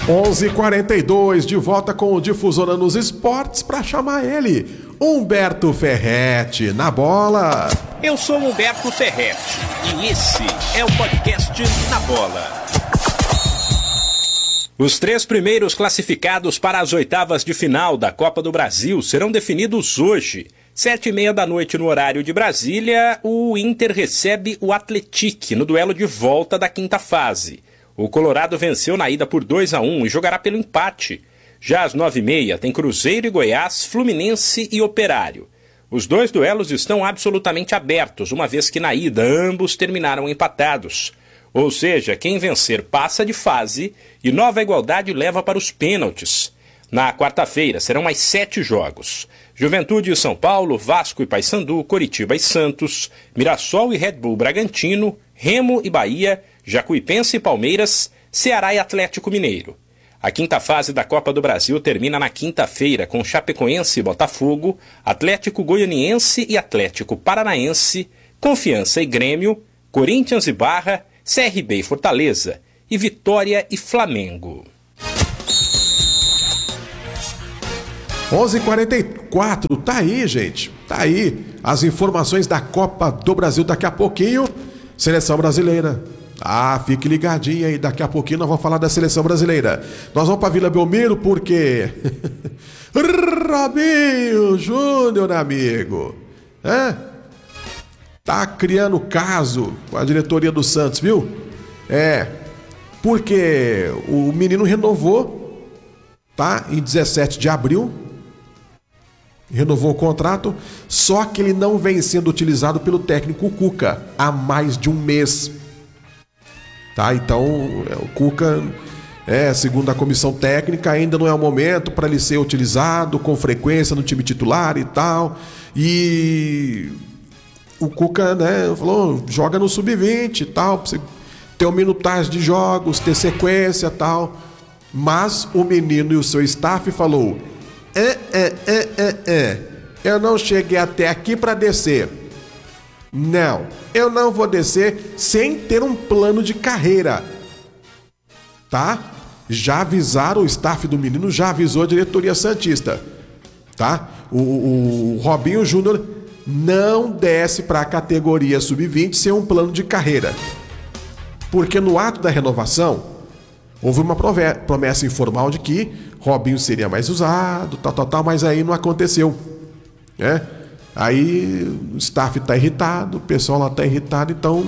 11h42, de volta com o Difusora nos Esportes para chamar ele, Humberto Ferretti, na bola. Eu sou Humberto Ferretti e esse é o podcast Na Bola. Os 3 primeiros classificados para as oitavas de final da Copa do Brasil serão definidos hoje. 7h30 da noite no horário de Brasília, o Inter recebe o Atlético no duelo de volta da quinta fase. O Colorado venceu na ida por 2-1 e jogará pelo empate. Já às 9h30 tem Cruzeiro e Goiás, Fluminense e Operário. Os 2 duelos estão absolutamente abertos, uma vez que na ida ambos terminaram empatados. Ou seja, quem vencer passa de fase e Nova Igualdade leva para os pênaltis. Na quarta-feira serão mais 7 jogos. Juventude e São Paulo, Vasco e Paysandu, Coritiba e Santos, Mirassol e Red Bull Bragantino, Remo e Bahia, Jacuipense e Palmeiras, Ceará e Atlético Mineiro. A quinta fase da Copa do Brasil termina na quinta-feira com Chapecoense e Botafogo, Atlético Goianiense e Atlético Paranaense, Confiança e Grêmio, Corinthians e Barra, CRB e Fortaleza, e Vitória e Flamengo. 11h44, tá aí, gente, tá aí as informações da Copa do Brasil. Daqui a pouquinho, Seleção Brasileira. Fique ligadinho aí, daqui a pouquinho nós vamos falar da Seleção Brasileira. Nós vamos pra Vila Belmiro porque Robinho Júnior, amigo, tá criando caso com a diretoria do Santos, viu? Porque o menino renovou, tá? Em 17 de abril, renovou o contrato, só que ele não vem sendo utilizado pelo técnico Cuca há mais de um mês. Tá? Então, o Cuca, segundo a comissão técnica, ainda não é o momento para ele ser utilizado com frequência no time titular e tal. E o Cuca, falou, joga no sub-20 e tal, pra você ter uma minutagem de jogos, ter sequência e tal. Mas o menino e o seu staff falou, eu não cheguei até aqui para descer. Não, eu não vou descer sem ter um plano de carreira, tá? Já avisaram o staff do menino, já avisou a diretoria santista, tá? O Robinho Júnior não desce para a categoria sub-20 sem um plano de carreira, porque no ato da renovação houve uma promessa informal de que Robinho seria mais usado, tal, mas aí não aconteceu, né? Aí o staff tá irritado, o pessoal lá tá irritado, então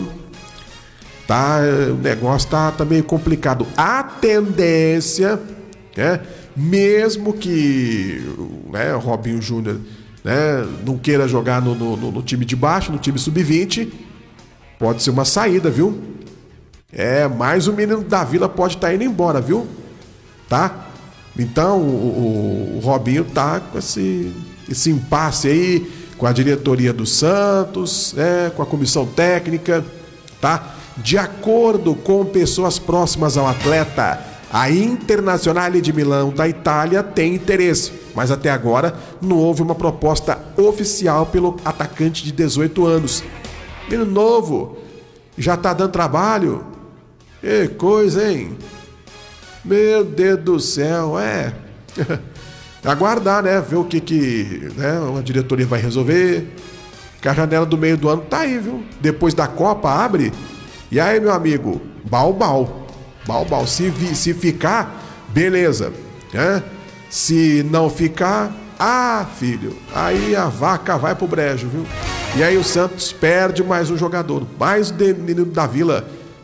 o negócio tá meio complicado. A tendência, mesmo que o Robinho Júnior não queira jogar no time de baixo, no time sub-20, pode ser uma saída, viu? Mas o menino da Vila pode estar indo embora, viu? Tá? Então o Robinho tá com esse impasse aí, com a diretoria do Santos, com a comissão técnica, tá? De acordo com pessoas próximas ao atleta, a Internazionale de Milão da Itália tem interesse, mas até agora não houve uma proposta oficial pelo atacante de 18 anos. Menino novo, já tá dando trabalho? Que coisa, hein? Meu Deus do céu, aguardar, ver o que a diretoria vai resolver. Que a janela do meio do ano tá aí, viu? Depois da Copa abre. E aí, meu amigo, bal. Se ficar, beleza, Se não ficar, filho, aí a vaca vai pro brejo, viu? E aí o Santos perde mais um jogador, mais um menino da Vila,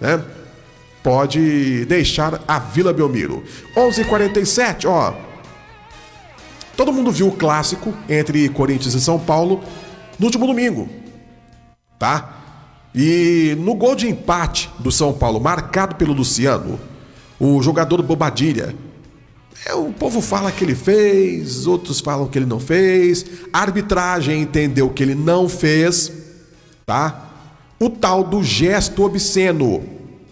Pode deixar a Vila Belmiro. 11h47, todo mundo viu o clássico entre Corinthians e São Paulo no último domingo, tá? E no gol de empate do São Paulo, marcado pelo Luciano, o jogador Bobadilha, o povo fala que ele fez, outros falam que ele não fez, a arbitragem entendeu que ele não fez, tá? O tal do gesto obsceno,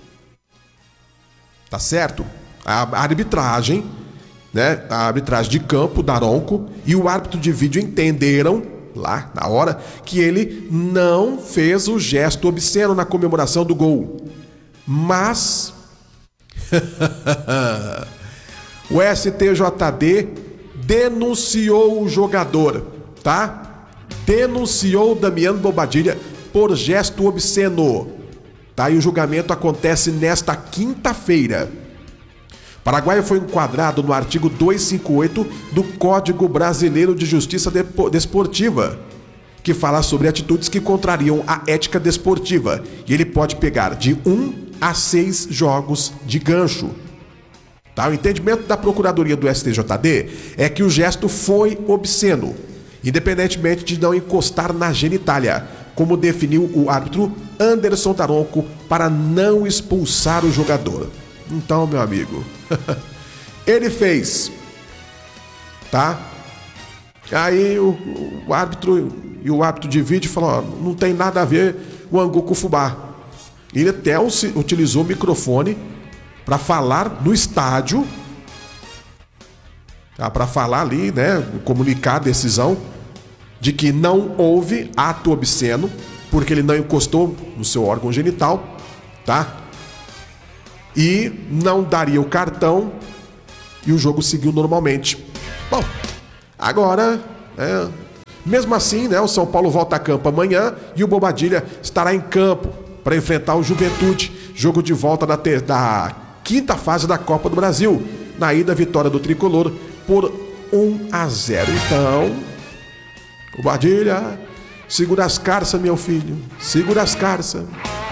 tá certo? A arbitragem, a arbitragem de campo, Daronco, e o árbitro de vídeo entenderam lá na hora que ele não fez o gesto obsceno na comemoração do gol. Mas O STJD denunciou o jogador, tá? Denunciou Damiano Bobadilha por gesto obsceno, tá? E o julgamento acontece nesta quinta-feira. O paraguaio foi enquadrado no artigo 258 do Código Brasileiro de Justiça Desportiva, que fala sobre atitudes que contrariam a ética desportiva. E ele pode pegar de 1 a 6 jogos de gancho. Tá? O entendimento da Procuradoria do STJD é que o gesto foi obsceno, independentemente de não encostar na genitália, como definiu o árbitro Anderson Daronco para não expulsar o jogador. Então, meu amigo, ele fez, tá? Aí o árbitro e o árbitro de vídeo falou, ó, não tem nada a ver o Angu com o fubá. Ele até utilizou o microfone para falar no estádio, tá? Para falar ali, né, comunicar a decisão de que não houve ato obsceno, porque ele não encostou no seu órgão genital, tá? E não daria o cartão e o jogo seguiu normalmente. Bom, agora, mesmo assim, né, o São Paulo volta a campo amanhã e o Bobadilha estará em campo para enfrentar o Juventude, jogo de volta da quinta fase da Copa do Brasil. Na ida, vitória do Tricolor por 1-0. Então, Bobadilha, segura as carças, meu filho, segura as carças.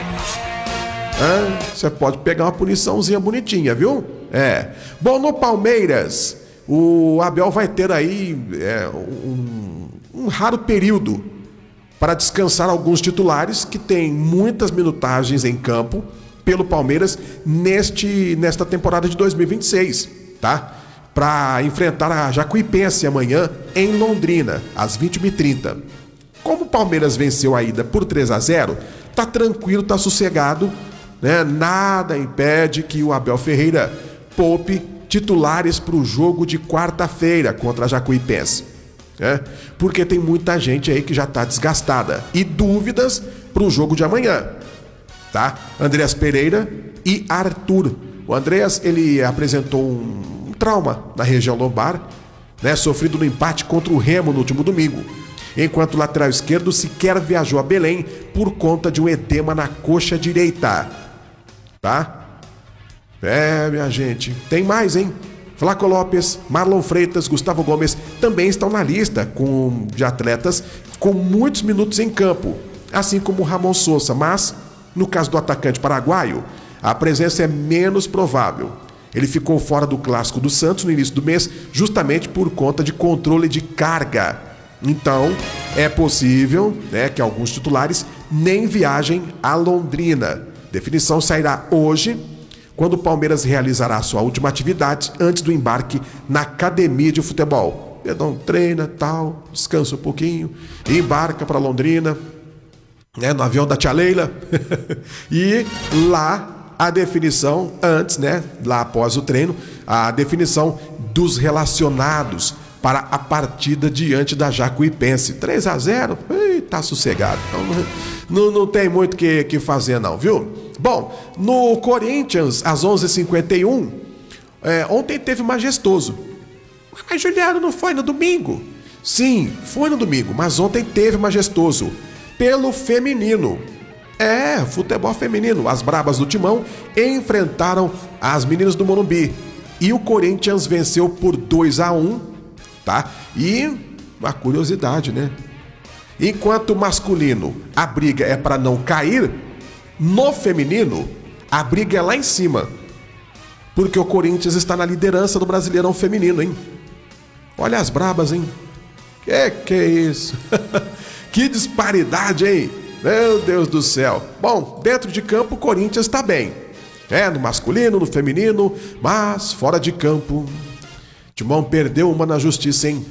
Você pode pegar uma puniçãozinha bonitinha, viu? Bom, no Palmeiras, o Abel vai ter aí um raro período para descansar alguns titulares que têm muitas minutagens em campo pelo Palmeiras nesta temporada de 2026, tá? Para enfrentar a Jacuipense amanhã em Londrina, às 21h30. Como o Palmeiras venceu a ida por 3-0, tá tranquilo, tá sossegado, né? Nada impede que o Abel Ferreira poupe titulares para o jogo de quarta-feira contra a Jacuipense, né? Porque tem muita gente aí que já está desgastada e dúvidas para o jogo de amanhã, tá? Andreas Pereira e Arthur. O Andreas, ele apresentou um trauma na região lombar, né? Sofrido no empate contra o Remo no último domingo, enquanto o lateral esquerdo sequer viajou a Belém por conta de um edema na coxa direita, tá? Minha gente, tem mais, hein? Flaco Lopes, Marlon Freitas, Gustavo Gomes também estão na lista de atletas com muitos minutos em campo, assim como o Ramon Sousa, mas no caso do atacante paraguaio, a presença é menos provável. Ele ficou fora do Clássico do Santos no início do mês justamente por conta de controle de carga. Então, é possível, né, que alguns titulares nem viajem a Londrina. Definição sairá hoje, quando o Palmeiras realizará sua última atividade antes do embarque na academia de futebol. Pedão treina, tal, descansa um pouquinho, embarca para Londrina, né, no avião da tia Leila, e lá a definição, antes, né, lá após o treino, a definição dos relacionados para a partida diante da Jacuipense. 3-0, tá sossegado. Então, não tem muito o que fazer não, viu? Bom, no Corinthians, às 11h51, ontem teve majestoso. Mas Juliano, não foi no domingo? Sim, foi no domingo, mas ontem teve majestoso. Pelo feminino. Futebol feminino. As brabas do Timão enfrentaram as meninas do Morumbi. E o Corinthians venceu por 2-1, tá? E uma curiosidade, né? Enquanto o masculino, a briga é para não cair, no feminino, a briga é lá em cima. Porque o Corinthians está na liderança do Brasileirão Feminino, hein? Olha as brabas, hein? Que é isso? Que disparidade, hein? Meu Deus do céu. Bom, dentro de campo o Corinthians está bem. No masculino, no feminino, mas fora de campo, Timão perdeu uma na justiça, hein?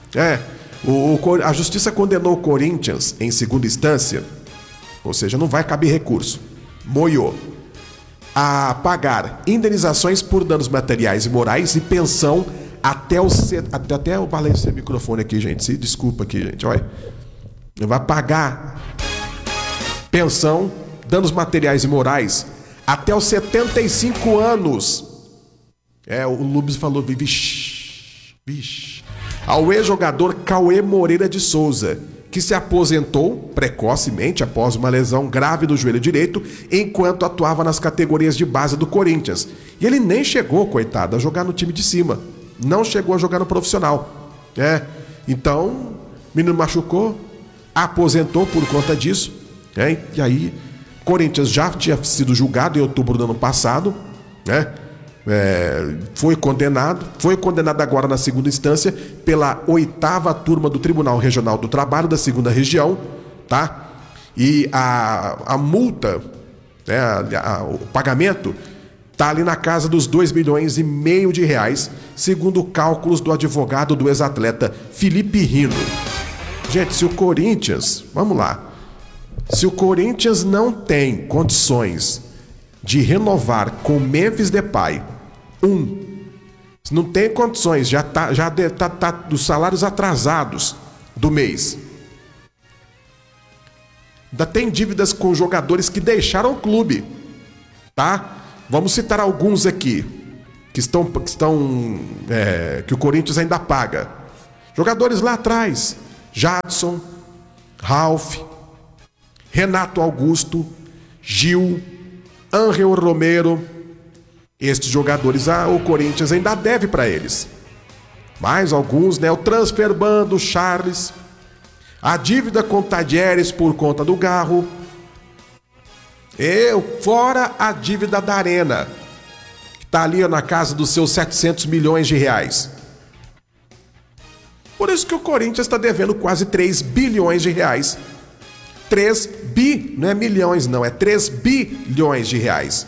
A justiça condenou o Corinthians em segunda instância, ou seja, não vai caber recurso, moiou, a pagar indenizações por danos materiais e morais e pensão até eu balancei o microfone aqui, gente, se desculpa aqui, gente, olha. Vai pagar pensão, danos materiais e morais até os 75 anos. O Lubes falou, vixe. Ao ex-jogador Cauê Moreira de Souza, que se aposentou precocemente após uma lesão grave do joelho direito, enquanto atuava nas categorias de base do Corinthians. E ele nem chegou, coitado, a jogar no time de cima. Não chegou a jogar no profissional. Então, o menino machucou, aposentou por conta disso. E aí, Corinthians já tinha sido julgado em outubro do ano passado, foi condenado agora na segunda instância pela 8ª turma do Tribunal Regional do Trabalho da segunda região, tá? E a multa, o pagamento tá ali na casa dos 2,5 milhões de reais, segundo cálculos do advogado do ex-atleta Felipe Rino. Gente, se o Corinthians não tem condições de renovar com Memphis Depay, se não tem condições, já tá dos salários atrasados do mês, ainda tem dívidas com jogadores que deixaram o clube, tá? Vamos citar alguns aqui que o Corinthians ainda paga. Jogadores lá atrás: Jadson, Ralf, Renato Augusto, Gil, Ángel Romero. Estes jogadores, o Corinthians ainda deve para eles. Mais alguns, o Transferban do Charles, a dívida com Tadieres por conta do Garro, fora a dívida da Arena, que está ali na casa dos seus 700 milhões de reais. Por isso que o Corinthians está devendo quase 3 bilhões de reais. 3 bi, não é milhões não, é 3 bilhões de reais.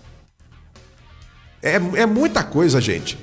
É muita coisa, gente.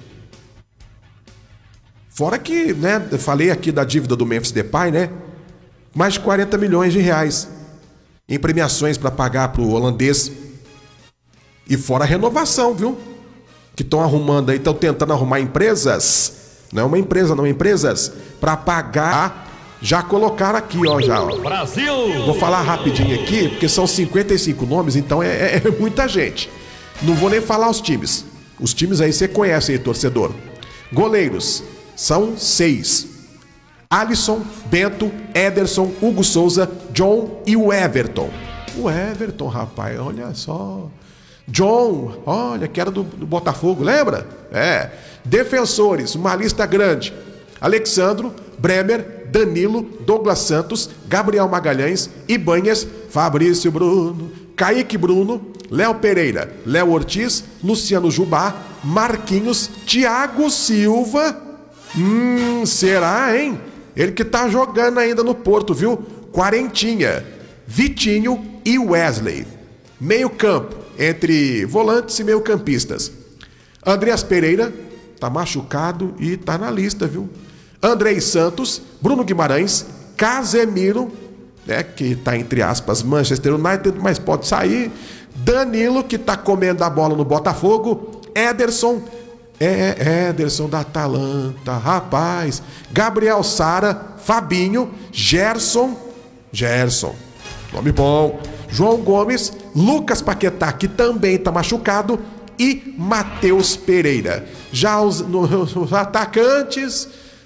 Fora que, eu falei aqui da dívida do Memphis Depay, mais de 40 milhões de reais em premiações para pagar pro holandês. E fora a renovação, viu? Que estão arrumando aí, estão tentando arrumar empresas, não é uma empresa, não, empresas, para pagar. Já colocaram aqui, já. Brasil! Vou falar rapidinho aqui, porque são 55 nomes, então é muita gente. Não vou nem falar os times. Os times aí você conhece aí, torcedor. Goleiros, são 6. Alisson, Bento, Ederson, Hugo Souza, John e o Everton. O Everton, rapaz, olha só. John, olha, que era do Botafogo, lembra? Defensores, uma lista grande. Alexandro, Bremer, Danilo, Douglas Santos, Gabriel Magalhães, Ibanhas, Fabrício Bruno, Kaique Bruno, Léo Pereira, Léo Ortiz, Luciano Jubá, Marquinhos, Thiago Silva. Será, hein? Ele que tá jogando ainda no Porto, viu? Quarentinha, Vitinho e Wesley. Meio campo, entre volantes e meio campistas. Andreas Pereira, tá machucado e tá na lista, viu? Andrei Santos, Bruno Guimarães, Casemiro, que tá entre aspas Manchester United, mas pode sair. Danilo, que tá comendo a bola no Botafogo. Ederson, Ederson da Atalanta, rapaz. Gabriel Sara, Fabinho, Gerson, nome bom. João Gomes, Lucas Paquetá, que também tá machucado, e Matheus Pereira. Já os atacantes,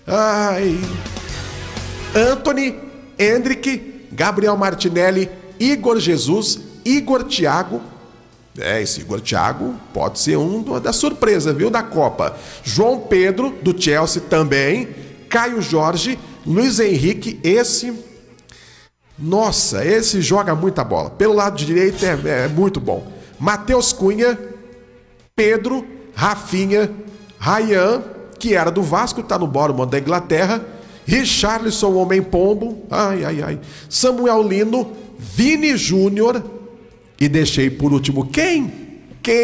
Anthony, Hendrick, Gabriel Martinelli, Igor Jesus, Igor Thiago. Esse Igor Thiago pode ser uma da surpresa, viu, da Copa. João Pedro, do Chelsea também. Caio Jorge, Luiz Henrique, esse joga muita bola. Pelo lado direito é muito bom. Matheus Cunha, Pedro, Rafinha, Ryan, que era do Vasco, tá no Bournemouth da Inglaterra. Richarlison, Homem Pombo, Samuel Lino, Vini Júnior. E deixei por último quem?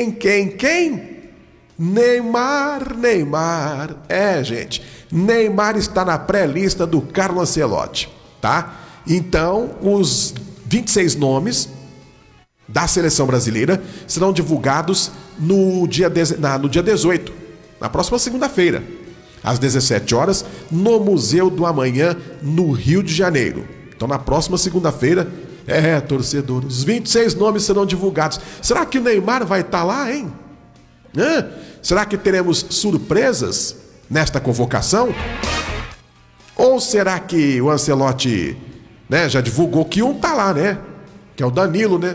Neymar. Gente, Neymar está na pré-lista do Carlo Ancelotti, tá? Então, os 26 nomes da seleção brasileira serão divulgados no dia 18, na próxima segunda-feira, às 17 horas, no Museu do Amanhã, no Rio de Janeiro. Então, na próxima segunda-feira, torcedor, os 26 nomes serão divulgados. Será que o Neymar vai estar lá, hein? Será que teremos surpresas nesta convocação? Ou será que o Ancelotti, né, já divulgou que um tá lá, né? Que é o Danilo, né?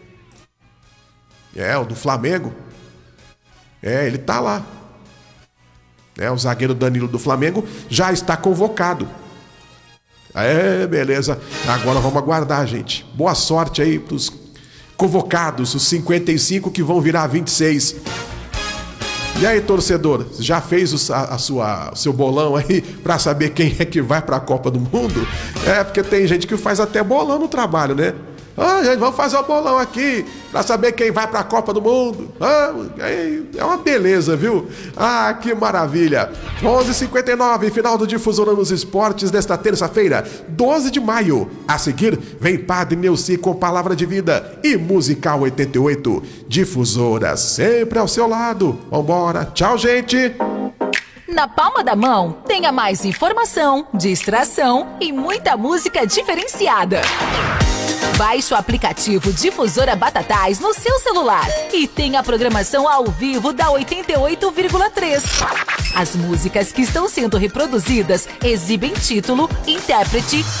O do Flamengo. Ele tá lá. O zagueiro Danilo do Flamengo já está convocado. Beleza. Agora vamos aguardar, gente. Boa sorte aí pros convocados, os 55 que vão virar 26. E aí, torcedor, já fez o seu bolão aí pra saber quem é que vai pra Copa do Mundo? Porque tem gente que faz até bolão no trabalho, né? Gente, vamos fazer o bolão aqui pra saber quem vai pra Copa do Mundo. É uma beleza, viu? Que maravilha. 11h59, final do Difusora nos Esportes desta terça-feira, 12 de maio. A seguir, vem Padre Neuci com Palavra de Vida e Musical 88. Difusora sempre ao seu lado. Vambora. Tchau, gente. Na palma da mão, tenha mais informação, distração e muita música diferenciada. Baixe o aplicativo Difusora Batatais no seu celular e tenha a programação ao vivo da 88,3. As músicas que estão sendo reproduzidas exibem título, intérprete